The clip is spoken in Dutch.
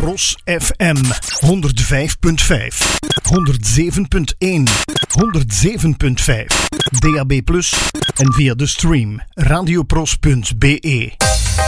Pros FM 105.5, 107.1, 107.5, DAB+ en via de stream radiopros.be.